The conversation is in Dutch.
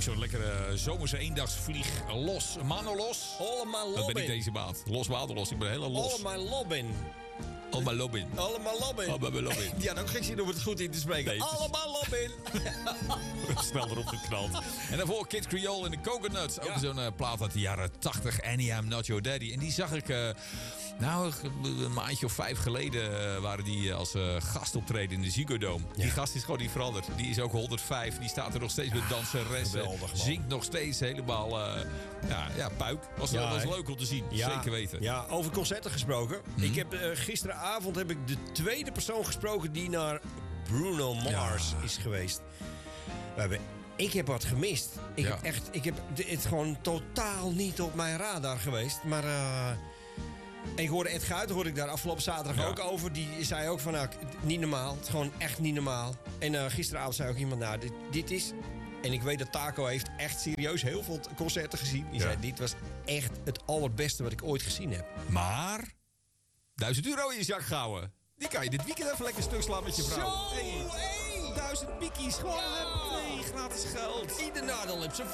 zo'n lekkere zomerse eendagsvlieg. Los, mano los. Allemaal Dat ben ik Lobin. deze maand. Los, waterlos. Ik ben helemaal los. Allemaal Lobin. Allemaal Lobin. Allemaal Lobin. Allemaal Lobin. Die had ook geen zin om het goed in te spreken. Nee, het is- Allemaal Lobin. Snel erop geknald. En daarvoor Kid Creole en de Coconuts. Ook zo'n plaat uit de jaren 80. Annie, I'm Not Your Daddy. En die zag ik... een maandje of 5 geleden waren die als gastoptreden in de Ziggo Dome. Ja. Die gast is gewoon niet veranderd. Die is ook 105. Die staat er nog steeds met danseressen. geweldig, man. Zingt nog steeds helemaal puik. Was leuk om te zien. Zeker weten. Ja, over concerten gesproken. Ik heb, gisteravond heb ik de tweede persoon gesproken die naar Bruno Mars is geweest. Ik heb wat gemist. Ik heb het gewoon totaal niet op mijn radar geweest. Maar en ik hoorde Ed Guit, hoorde ik daar afgelopen zaterdag ook over. Die zei ook van, nou, niet normaal. Het is gewoon echt niet normaal. En gisteravond zei ook iemand, nou, dit is... En ik weet dat Taco heeft echt serieus heel veel concerten gezien. Die zei, dit was echt het allerbeste wat ik ooit gezien heb. Maar... €1000 in je zak houden. Die kan je dit weekend even lekker stuk slaan met je vrouw. Zo, hey. 1000 bikkies, gewoon gratis geld. Ieder nadeel heeft zijn